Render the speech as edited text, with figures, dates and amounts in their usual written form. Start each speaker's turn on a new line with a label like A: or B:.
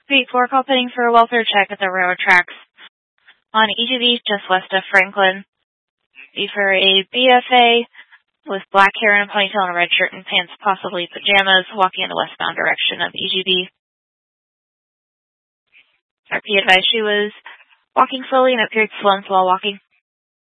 A: 4 call pending for a welfare check at the railroad tracks on EGV just west of Franklin. Be for a BFA with black hair and a ponytail and a red shirt and pants, possibly pajamas, walking in the westbound direction of EGB. RP advised she was walking slowly and appeared slumped while walking.